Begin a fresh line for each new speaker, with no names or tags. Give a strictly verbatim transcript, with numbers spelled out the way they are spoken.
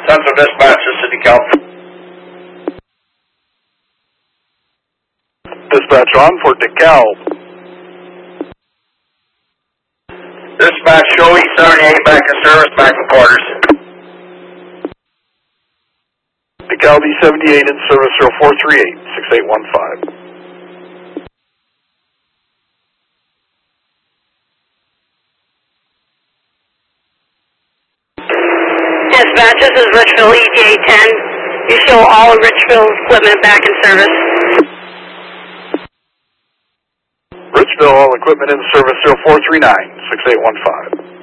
Central Dispatch, this is DeKalb.
Dispatch on for DeKalb.
Dispatch, show E seventy-eight back in service, back in quarters.
DeKalb E seventy-eight in service, zero four three eight, six eight one five.
Dispatch, this is Richville E T A ten. You show all of Richville equipment back in service.
Richville, all equipment in service, zero four three nine, six eight one five.